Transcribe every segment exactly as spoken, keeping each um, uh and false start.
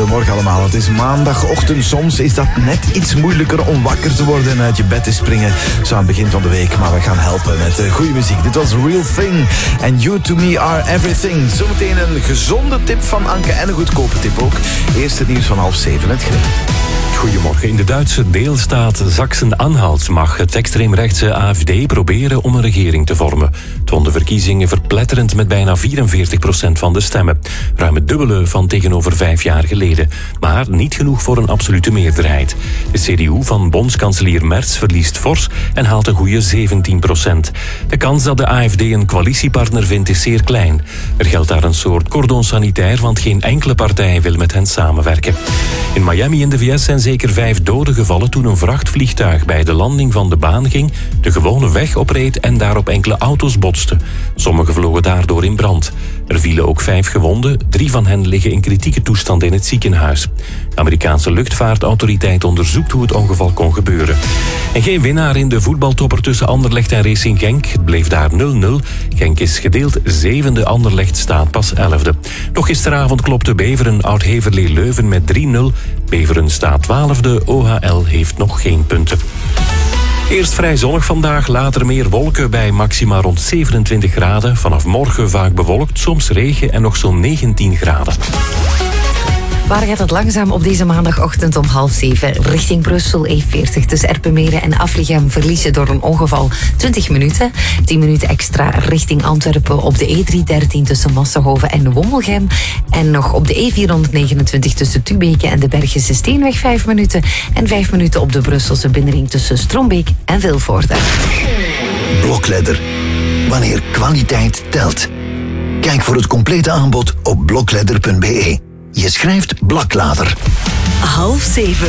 Goedemorgen allemaal. Het is maandagochtend. Soms is dat net iets moeilijker om wakker te worden en uit je bed te springen. Zo aan het begin van de week. Maar we gaan helpen met uh, goede muziek. Dit was Real Thing. And You To Me Are Everything. Zometeen een gezonde tip van Anke en een goedkope tip ook. Eerst het nieuws van half zeven. Het Grim. Goedemorgen. In de Duitse deelstaat Sachsen-Anhalt mag het extreemrechtse A F D proberen om een regering te vormen. Het won de verkiezingen verpletterend met bijna vierenveertig procent van de stemmen. Ruim het dubbele van tegenover vijf jaar geleden. Maar niet genoeg voor een absolute meerderheid. De C D U van bondskanselier Merz verliest fors en haalt een goede zeventien procent. De kans dat de A F D een coalitiepartner vindt is zeer klein. Er geldt daar een soort cordon sanitair, want geen enkele partij wil met hen samenwerken. In Miami in de V S zijn zeker vijf doden gevallen toen een vrachtvliegtuig bij de landing van de baan ging, de gewone weg opreed en daarop enkele auto's botste. Sommigen vlogen daardoor in brand. Er vielen ook vijf gewonden, drie van hen liggen in kritieke toestand in het ziekenhuis. De Amerikaanse luchtvaartautoriteit onderzoekt hoe het ongeval kon gebeuren. En geen winnaar in de voetbaltopper tussen Anderlecht en Racing Genk. Het bleef daar nul nul. Genk is gedeeld zevende, Anderlecht staat pas elfde. Nog gisteravond klopte Beveren Oud-Heverlee Leuven met drie nul. Beveren staat twaalfde, O H L heeft nog geen punten. Eerst vrij zonnig vandaag, later meer wolken bij maxima rond zevenentwintig graden. Vanaf morgen vaak bewolkt, soms regen en nog zo'n negentien graden. Waar gaat het langzaam op deze maandagochtend om half zeven? Richting Brussel, E veertig tussen Erpenmeren en Afligem verlies je door een ongeval twintig minuten. tien minuten extra richting Antwerpen op de E driehonderddertien tussen Massenhoven en Wommelgem. En nog op de E vierhonderdnegenentwintig tussen Tubeke en de Bergische Steenweg vijf minuten. En vijf minuten op de Brusselse binnenring tussen Strombeek en Vilvoorde. Blokledder. Wanneer kwaliteit telt. Kijk voor het complete aanbod op blokledder punt b e. Je schrijft Blaklader. Half zeven.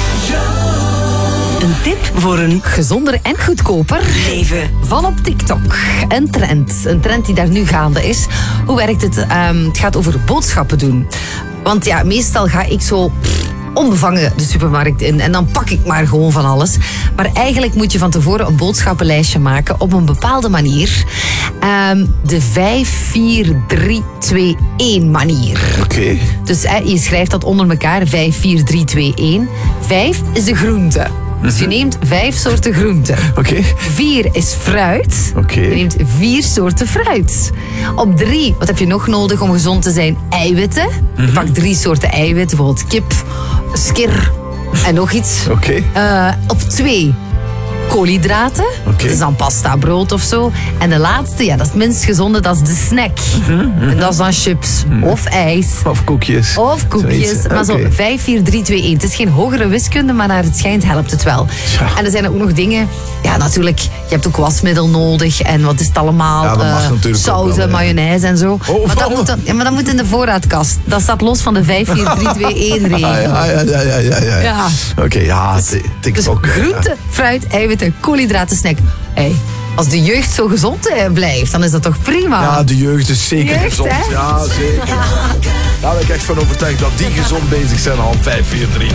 Een tip voor een gezonder en goedkoper leven. Van op TikTok. Een trend. Een trend die daar nu gaande is. Hoe werkt het? Um, het gaat over boodschappen doen. Want ja, meestal ga ik zo pff, onbevangen de supermarkt in en dan pak ik maar gewoon van alles. Maar eigenlijk moet je van tevoren een boodschappenlijstje maken op een bepaalde manier. Um, de vijf vier drie twee één manier. Oké. Okay. Dus eh, je schrijft dat onder elkaar, vijf vier drie twee één. vijf is de groente. Dus je neemt vijf soorten groenten. Oké. Okay. Vier is fruit. Oké. Okay. Je neemt vier soorten fruit. Op drie, wat heb je nog nodig om gezond te zijn? Eiwitten. Mm-hmm. Je pakt drie soorten eiwitten, bijvoorbeeld kip, skir en nog iets. Oké. Okay. Uh, op twee, koolhydraten. Okay. Dat is dan pasta, brood of zo. En de laatste, ja, dat is het minst gezonde, dat is de snack. Mm-hmm. En dat is dan chips mm-hmm. of ijs. Of koekjes. Of koekjes. Zoiets. Maar okay. Zo vijf vier drie twee één. Het is geen hogere wiskunde, maar naar het schijnt helpt het wel. Ja. En er zijn ook nog dingen, ja natuurlijk, je hebt ook wasmiddel nodig en wat is het allemaal? Ja, dat mag uh, natuurlijk sauzen, wel, mayonaise en zo. Oh, maar, dat moet dan, ja, maar dat moet in de voorraadkast. Dat staat los van de vijf vier drie twee één regel. Ah, ja, ja, ja, ja, ja, ja. ja. Oké, okay, ja, dus, TikTok. Dus groente, ja. fruit, eiwitten, koolhydraten, snack. Hey, als de jeugd zo gezond blijft, dan is dat toch prima? Ja, de jeugd is zeker jeugd, gezond. Hè? Ja, zeker. Daar ben ik echt van overtuigd dat die gezond bezig zijn al vijf vier drie.